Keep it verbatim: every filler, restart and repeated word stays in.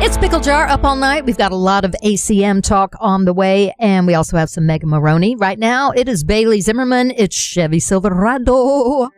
It's Pickle Jar up all night. We've got a lot of A C M talk on the way, and we also have some Mega Maroney. Right now, it is Bailey Zimmerman. It's Chevy Silverado.